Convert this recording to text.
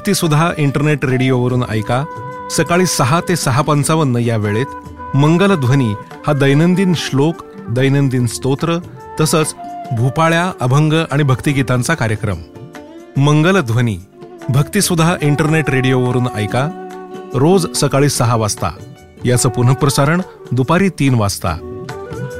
भक्तिसुधा internet रेडिओवरून ऐका सकाळी 6 ते 6:55 या वेळेत मंगलध्वनी हा दैनंदिन श्लोक, दैनंदिन स्तोत्र तसंच भूपाळ्या, अभंग आणि भक्तिगीतांचा कार्यक्रम. मंगलध्वनी भक्तिसुधा इंटरनेट रेडिओवरून ऐका रोज सकाळी 6 वाजता. याचं पुनःप्रसारण दुपारी 3 वाजता.